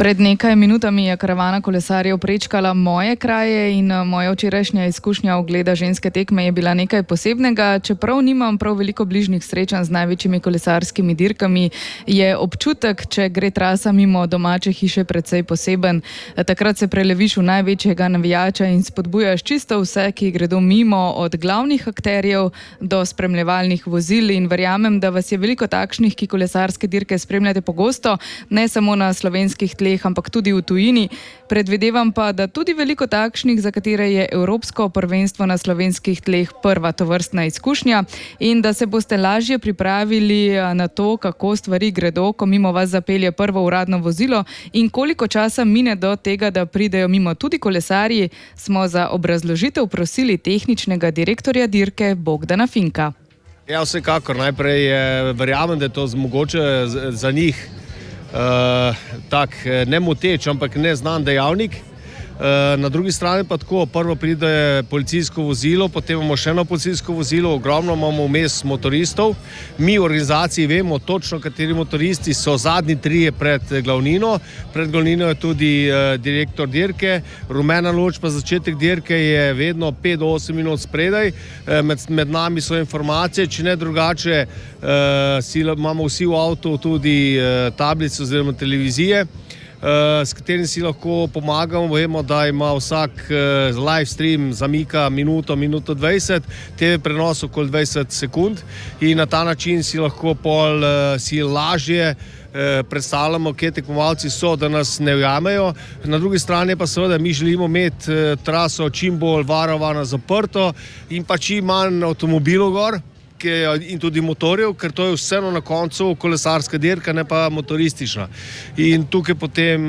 Pred nekaj minutami je karavana kolesarjev prečkala moje kraje in moja včerajšnja izkušnja ogleda ženske tekme je bila nekaj posebnega. Čeprav nimam prav veliko bližnjih srečanj z največjimi kolesarskimi dirkami, je občutek, če gre trasa mimo domače hiše, precej poseben. Takrat se preleviš v največjega navijača in spodbujaš čisto vse, ki gredo mimo, od glavnih akterjev do spremljevalnih vozil, in verjamem, da vas je veliko takšnih, ki kolesarske dirke spremljate pogosto, ne samo na slovenskih tleh, ampak tudi v tujini. Predvidevam pa, da tudi veliko takšnih, za katere je Evropsko prvenstvo na slovenskih tleh prva tovrstna izkušnja, in da se boste lažje pripravili na to, kako stvari gredo, ko mimo vas zapelje prvo uradno vozilo in koliko časa mine do tega, da pridejo mimo tudi kolesarji, smo za obrazložitev prosili tehničnega direktorja dirke Bogdana Finka. Ja, vsekakor. Najprej verjamem, da je to mogoče za njih ne moteč, ampak neznan dejavnik. Na drugi strani pa tako, prvo pride policijsko vozilo, potem imamo še eno policijsko vozilo, ogromno imamo vmes motoristov. Mi v organizaciji vemo točno, kateri motoristi so zadnji trije pred glavnino. Pred glavnino je tudi direktor dirke. Rumena luč pa začetek dirke je vedno 5 do 8 minut spredaj. Med nami so informacije, če ne drugače, imamo vsi v avtu tudi tablice oziroma televizije, s katerim si lahko pomagamo. Vemo, da ima vsak live stream zamika minuto 20, TV prenos okoli 20 sekund, in na ta način si lahko si lažje predstavljamo, kje tekmovalci so, da nas ne ujamejo. Na drugi strani pa seveda mi želimo imeti traso čim bolj varovano, zaprto in pa čim manj avtomobilov gor in tudi motorjev, ker to je vseeno na koncu kolesarska dirka, ne pa motoristična. In tukaj potem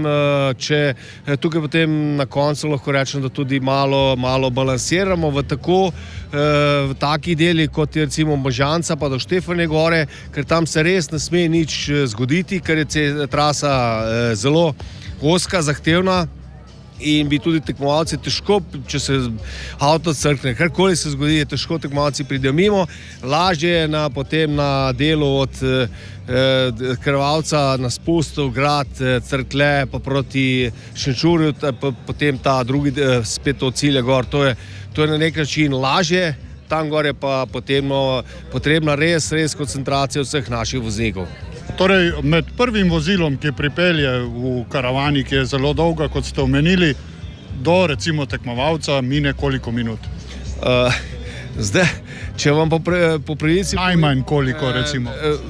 na koncu lahko rečem, da tudi malo balansiramo v takih delih, kot je recimo Božanca pa do Štefanje gore, ker tam se res ne sme nič zgoditi, ker je trasa zelo ozka, zahtevna. In bi tudi tekmovalci težko, če se avto crkne, karkoli se zgodi, je težko, tekmovalci pridejo mimo. Lažje je potem na delu od Krvavca na spustu, grad, Crkle, pa proti Šenčurju, potem ta drugi spet od cilja gor. To je na nek način lažje, tam gor je pa potrebna res koncentracija vseh naših voznikov. Torej, med prvim vozilom, ki pripelje v karavani, ki je zelo dolga, kot ste omenili, do recimo tekmovalca mine koliko minut? Zdaj, če vam po pravici... Najmanj koliko, recimo?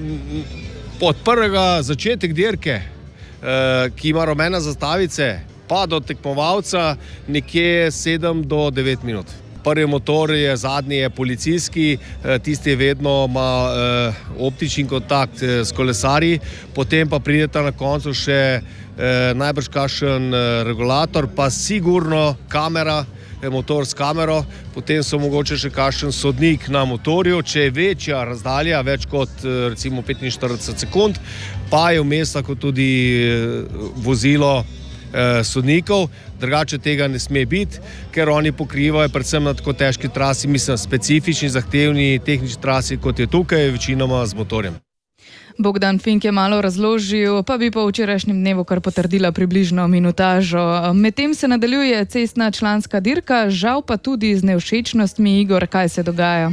Od prvega začetek dirke, ki ima rumene zastavice, pa do tekmovalca nekje 7 do 9 minut. Prvi motor je, zadnji je policijski, tisti vedno ima optični kontakt s kolesarji, potem pa prideta na koncu še najbrž kakšen regulator, pa sigurno kamera, motor s kamero, potem so mogoče še kakšen sodnik na motorju, če je večja razdalja, več kot recimo 45 sekund, pa je vmes lahko tudi vozilo sodnikov. Drugače tega ne sme biti, ker oni pokrivajo predvsem na tako težki trasi, mislim, specifični, zahtevni tehnični trasi, kot je tukaj, večinoma z motorjem. Bogdan Fink je malo razložil, pa bi po včerajšnjem dnevu kar potrdila približno minutažo. Medtem se nadaljuje cestna članska dirka, žal pa tudi z nevšečnostmi. Igor, kaj se dogaja?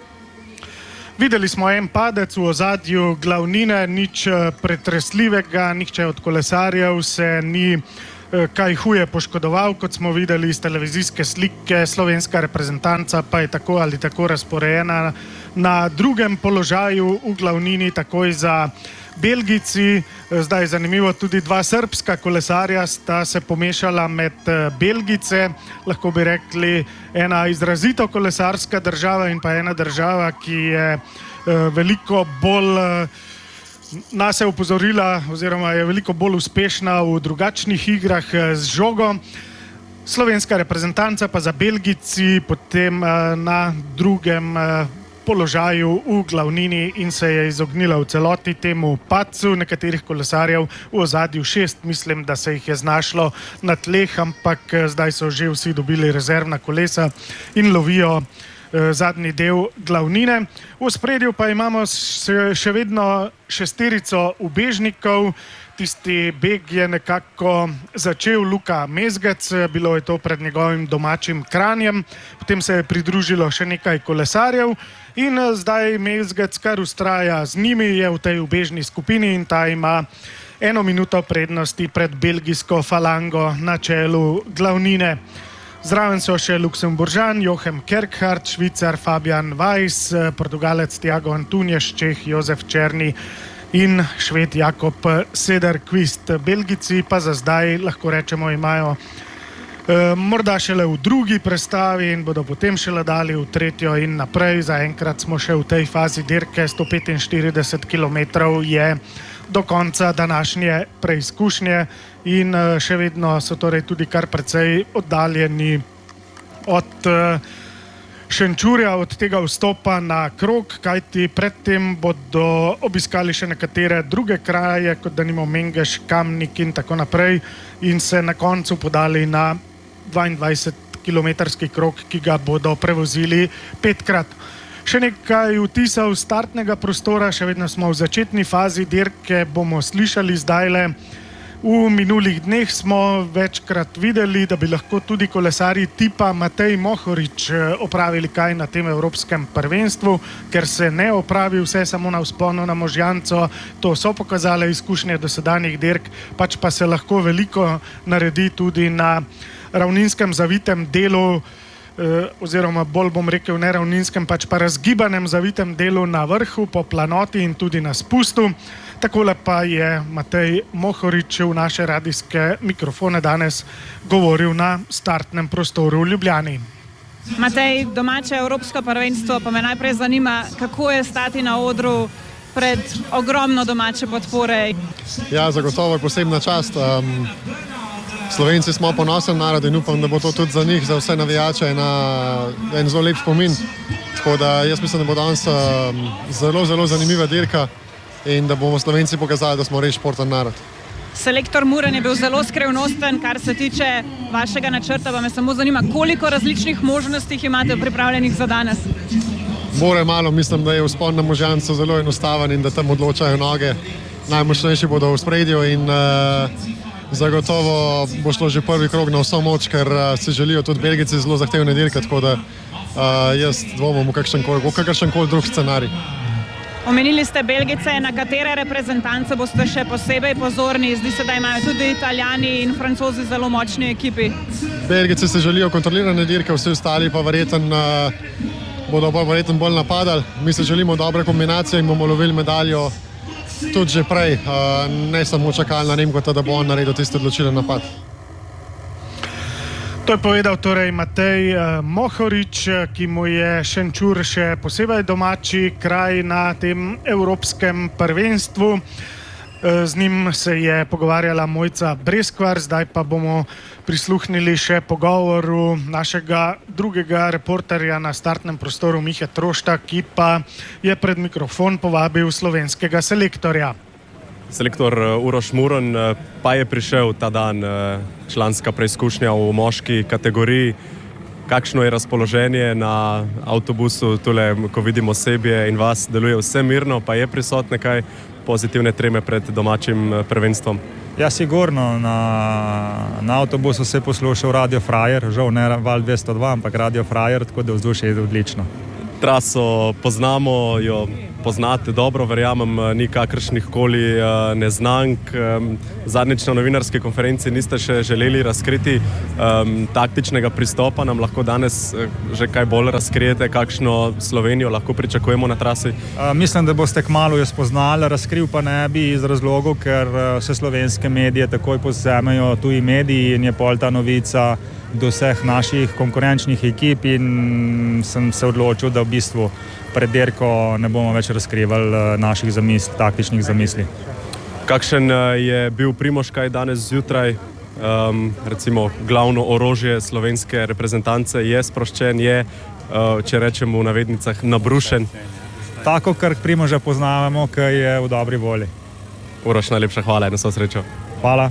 Videli smo en padec v ozadju glavnine, nič pretresljivega, nihče od kolesarjev se ni kaj huje poškodoval, kot smo videli iz televizijske slike. Slovenska reprezentanca pa je tako ali tako razporejena na drugem položaju v glavnini, takoj za Belgijci. Zdaj je zanimivo, tudi dva srbska kolesarja sta se pomešala med Belgijce. Lahko bi rekli, ena izrazito kolesarska država in pa ena država, ki je veliko bolj nas je upozorila oziroma je veliko bolj uspešna v drugačnih igrah z žogo. Slovenska reprezentanca pa za Belgijci potem na drugem položaju v glavnini in se je izognila v celoti temu padcu nekaterih kolesarjev. V ozadju 6, mislim, da se jih je znašlo na tleh, ampak zdaj so že vsi dobili rezervna kolesa in lovijo zadnji del glavnine. V ospredju pa imamo še vedno šesterico ubežnikov. Tisti beg je nekako začel Luka Mezgec, bilo je to pred njegovim domačim Kranjem, potem se je pridružilo še nekaj kolesarjev in zdaj Mezgec kar vztraja z njimi, je v tej ubežni skupini in ta ima 1 minuto prednosti pred belgijsko falango na čelu glavnine. Zraven so še Luksemburžan, Jochen Kerkhardt, Švicar Fabian Weiss, Portugalec Tiago Antunes, Čeh Jozef Černi in Šved Jakob Sederqvist. Belgijci pa za zdaj, lahko rečemo, imajo morda šele v drugi prestavi in bodo potem šele dali v tretjo in naprej. Zaenkrat smo še v tej fazi dirke, 145 km je do konca današnje preizkušnje in še vedno so torej tudi kar precej oddaljeni od Šenčurja, od tega vstopa na krog, kajti predtem bodo obiskali še nekatere druge kraje, kot denimo Mengeš, Kamnik in tako naprej in se na koncu podali na 22-kilometrski krog, ki ga bodo prevozili 5-krat. Še nekaj vtisov startnega prostora, še vedno smo v začetni fazi dirke, bomo slišali zdajle. V minulih dneh smo večkrat videli, da bi lahko tudi kolesarji tipa Matej Mohorič opravili kaj na tem evropskem prvenstvu, ker se ne opravi vse samo na vzponu na Možjanco. To so pokazale izkušnje dosedanjih dirk, pač pa se lahko veliko naredi tudi na ravninskem zavitem delu, oziroma bolj bom rekel ne ravninskem, pač pa razgibanem zavitem delu na vrhu, po planoti in tudi na spustu. Takole pa je Matej Mohorič v naše radijske mikrofone danes govoril na startnem prostoru v Ljubljani. Matej, domače evropsko prvenstvo, pa me najprej zanima, kako je stati na odru pred ogromno domače podpore. Ja, zagotovo je posebna čast. Slovenci smo ponosen narod in upam, da bo to tudi za njih, za vse navijače en zelo lep spomin. Tako da jaz mislim, da bo danes zelo, zelo zanimiva dirka in da bomo Slovenci pokazali, da smo res športen narod. Selektor Muren je bil zelo skrivnosten, kar se tiče vašega načrta, pa me samo zanima, koliko različnih možnosti imate pripravljenih za danes? More malo, mislim, da je vzpon na Možjanco zelo enostaven in da tam odločajo noge. Najmočnejši bodo v spredju in zagotovo bo šlo že prvi krog na vso moč, ker se želijo tudi Belgijci zelo zahtevne dirke, tako da jaz dvomim v kakršenkoli drug scenarij. Omenili ste Belgijce, na katere reprezentance boste še posebej pozorni? Zdi se, da imajo tudi Italijani in Francozi zelo močni ekipi. Belgijci se želijo kontrolirane dirke, vsi ostali pa bodo bolj napadali. Mi se želimo dobre kombinacije in bomo lovili medaljo tudi že prej, ne samo čakali na Nemko, da bo on naredil tisti odločilen napad. To je povedal torej Matej Mohorič, ki mu je Šenčur še posebej domači kraj na tem evropskem prvenstvu. Z njim se je pogovarjala Mojca Breskvar, zdaj pa bomo prisluhnili še pogovoru našega drugega reporterja na startnem prostoru Mihe Trošta, ki pa je pred mikrofon povabil slovenskega selektorja. Selektor Uroš Muren, pa je prišel ta dan članska preizkušnja v moški kategoriji. Kakšno je razpoloženje na avtobusu, tule, ko vidimo osebje in vas, deluje vse mirno, pa je prisotne kaj pozitivne treme pred domačim prvenstvom? Ja, sigurno. Na avtobusu se je poslušal Radio Frajer, žal ne Val 202, ampak Radio Frajer, tako da vzdušje je odlično. Traso poznamo, jo poznate dobro, verjamem, ni kakršnih koli neznank. Zadnjič na novinarski konferenci niste še želeli razkriti taktičnega pristopa, nam lahko danes že kaj bolj razkrijete, kakšno Slovenijo lahko pričakujemo na trasi? Mislim, da boste kmalu jo spoznali, razkril pa ne bi iz razlogov, ker vse slovenske medije takoj povzemajo tuji mediji in je pol ta novica do vseh naših konkurenčnih ekip in sem se odločil, da v bistvu pred dirko ne bomo več razkrivali naših taktičnih zamisli. Kakšen je bil Primož kaj danes zjutraj? Recimo glavno orožje slovenske reprezentance je sproščen, je, če rečemo v navednicah, nabrušen? Tako, kar Primoža poznavamo, ki je v dobri volji. Uroš, najlepša hvala in vso srečo. Hvala.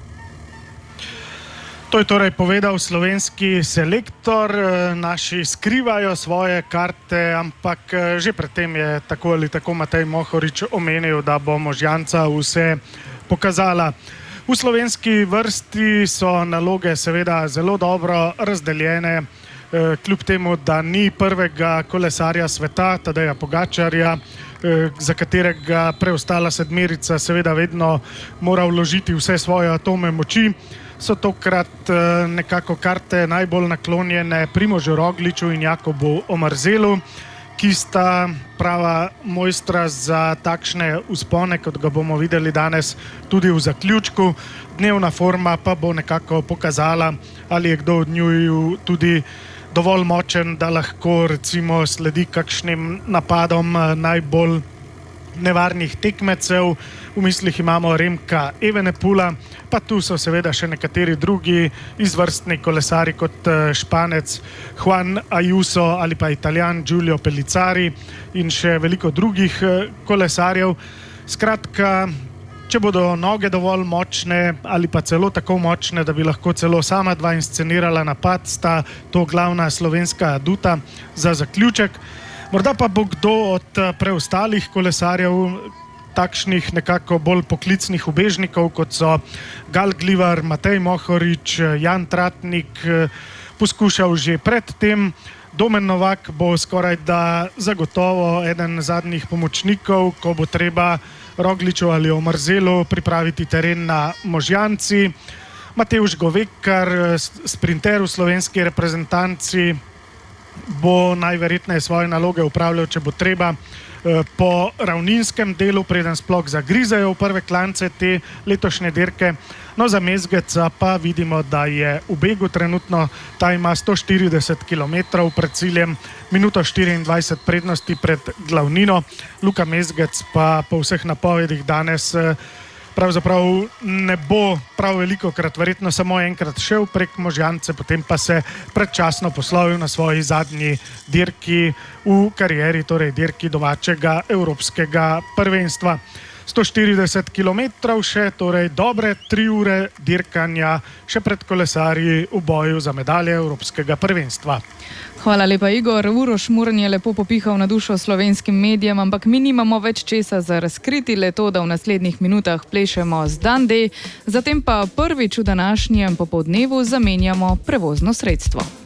To je torej povedal slovenski selektor. Naši skrivajo svoje karte, ampak že predtem je tako ali tako Matej Mohorič omenil, da bo Možjanca vse pokazala. V slovenski vrsti so naloge seveda zelo dobro razdeljene, kljub temu, da ni prvega kolesarja sveta, Tadeja Pogačarja, za katerega preostala sedmerica seveda vedno mora vložiti vse svoje atome moči, so tokrat nekako karte najbolj naklonjene Primožu Rogliču in Jakobu Omarzelu, ki sta prava mojstra za takšne vzpone, kot ga bomo videli danes tudi v zaključku. Dnevna forma pa bo nekako pokazala, ali je kdo od njiju tudi dovolj močen, da lahko recimo sledi kakšnim napadom najbolj nevarnih tekmecev. V mislih imamo Remka Evenepoela, pa tu so seveda še nekateri drugi izvrstni kolesari kot Španec Juan Ayuso ali pa Italijan Giulio Pellizzari in še veliko drugih kolesarjev. Skratka, če bodo noge dovolj močne ali pa celo tako močne, da bi lahko celo sama dva inscenirala napad, sta to glavna slovenska aduta za zaključek. Morda pa bo kdo od preostalih kolesarjev, takšnih nekako bolj poklicnih ubežnikov, kot so Gal Glivar, Matej Mohorič, Jan Tratnik, poskušal že predtem. Domen Novak bo skoraj da zagotovo eden zadnjih pomočnikov, ko bo treba Rogliču ali Omarzelu pripraviti teren na Možjanci. Matevž Govekar, sprinter v slovenski reprezentanci, bo najverjetneje svoje naloge upravljal, če bo treba, po ravninskem delu, preden sploh zagrizejo v prve klance te letošnje dirke. No, za Mezgeca pa vidimo, da je v begu trenutno, ta ima 140 km pred ciljem, minuto 24 prednosti pred glavnino. Luka Mezgec pa po vseh napovedih danes pravzaprav ne bo prav velikokrat, verjetno samo enkrat šel prek Možjance, potem pa se predčasno poslovil na svoji zadnji dirki v karieri, torej dirki domačega evropskega prvenstva. 140 km še, torej dobre 3 ure dirkanja še pred kolesarji v boju za medalje evropskega prvenstva. Hvala lepa, Igor. Uroš Murn je lepo popihal na dušo slovenskim medijem, ampak mi nimamo več česa za razkriti, le to, da v naslednjih minutah plešemo z Dande, zatem pa prvič v današnjem popoldnevu zamenjamo prevozno sredstvo.